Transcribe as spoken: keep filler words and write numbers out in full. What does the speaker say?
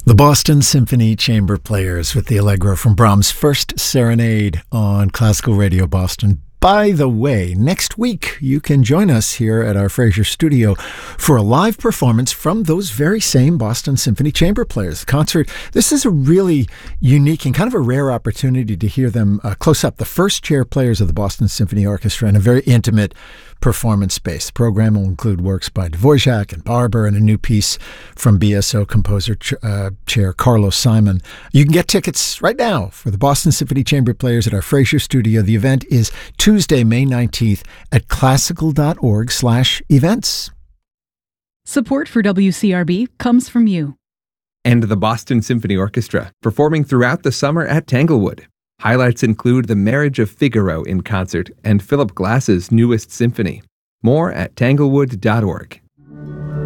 The Boston Symphony Chamber Players with the Allegro from Brahms' First Serenade on Classical Radio Boston. By the way, next week you can join us here at our Fraser studio for a live performance from those very same Boston Symphony Chamber Players. Concert, this is a really unique and kind of a rare opportunity to hear them uh, close up. The first chair players of the Boston Symphony Orchestra in a very intimate performance space. The program will include works by Dvorak and Barber and a new piece from B S O composer ch- uh, chair Carlos Simon. You can get tickets right now for the Boston Symphony Chamber Players at our Fraser studio. The event is Tuesday, May nineteenth at classical.org slash events. Support for W C R B comes from you. And the Boston Symphony Orchestra, performing throughout the summer at Tanglewood. Highlights include The Marriage of Figaro in concert and Philip Glass's newest symphony. More at tanglewood dot org.